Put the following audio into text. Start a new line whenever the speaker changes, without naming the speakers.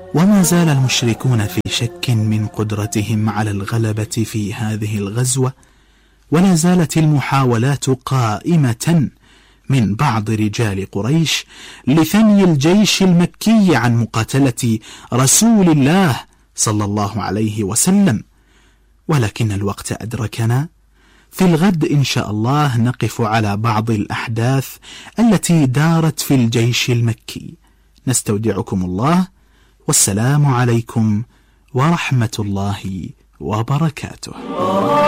وما زال المشركون في شك من قدرتهم على الغلبة في هذه الغزوة، ولا زالت المحاولات قائمة من بعض رجال قريش لثني الجيش المكي عن مقاتلة رسول الله صلى الله عليه وسلم. ولكن الوقت أدركنا. في الغد إن شاء الله نقف على بعض الأحداث التي دارت في الجيش المكي. نستودعكم الله، والسلام عليكم ورحمة الله وبركاته.